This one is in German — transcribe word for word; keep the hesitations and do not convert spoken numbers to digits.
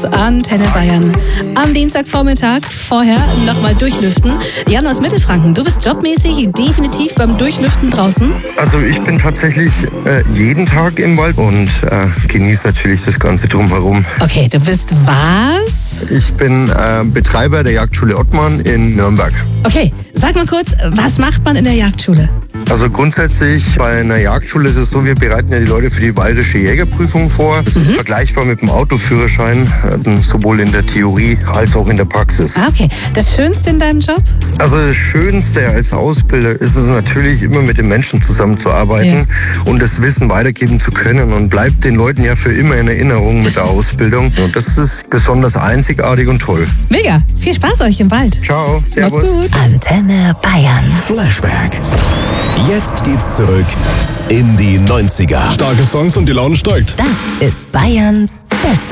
Plus, Antenne Bayern. Am Dienstagvormittag vorher nochmal durchlüften. Jan aus Mittelfranken, du bist jobmäßig definitiv beim Durchlüften draußen? Also ich bin tatsächlich äh, jeden Tag im Wald und äh, genieße natürlich das Ganze drumherum. Okay, du bist was? Ich bin äh, Betreiber der Jagdschule Ottmann in Nürnberg. Okay, sag mal kurz, was macht man in der Jagdschule? Also grundsätzlich bei einer Jagdschule ist es so, wir bereiten ja die Leute für die bayerische Jägerprüfung vor. Das ist mhm. vergleichbar mit dem Autoführerschein, sowohl in der Theorie als auch in der Praxis. Ah, okay. Das Schönste in deinem Job? Also das Schönste als Ausbilder ist es natürlich immer mit den Menschen zusammenzuarbeiten ja. und das Wissen weitergeben zu können und bleibt den Leuten ja für immer in Erinnerung mit der Ausbildung. Und das ist besonders einzigartig und toll. Mega. Viel Spaß euch im Wald. Ciao. Servus. Mach's gut. Antenne Bayern. Flashback. Jetzt geht's zurück in die neunziger. Starke Songs und die Laune steigt. Das ist Bayerns Beste.